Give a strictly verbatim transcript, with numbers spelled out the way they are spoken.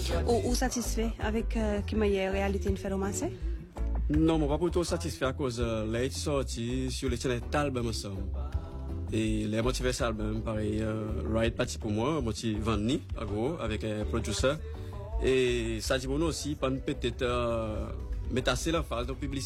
Ou, ou satisfait avec euh, qui meilleure réalité une fait romancer? Non, moi pas plutôt satisfait à cause de l'aide sorti sur les chaînes d'album ensemble. Et les motivés cet album, pareil, euh, Ride parti pour moi, motivé Vanny, à gros, avec un producer. Et ça dit bon aussi, pas peut-être euh, mettre assez la phase de publicité.